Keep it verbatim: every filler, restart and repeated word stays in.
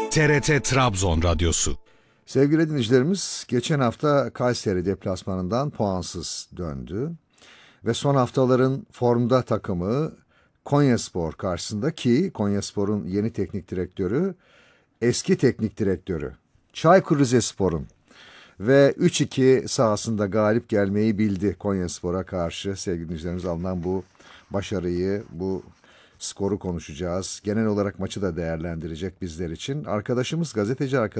T R T Trabzon Radyosu. Sevgili dinleyicilerimiz, geçen hafta Kayseri deplasmanından puansız döndü. Ve son haftaların formda takımı Konyaspor karşısında, ki Konyaspor'un yeni teknik direktörü eski teknik direktörü Çaykur Rizespor'un ve üç iki sahasında galip gelmeyi bildi Konyaspor'a karşı. Sevgili dinleyicilerimiz, alınan bu başarıyı, bu skoru konuşacağız. Genel olarak maçı da değerlendirecek bizler için. Arkadaşımız, gazeteci arkadaşımız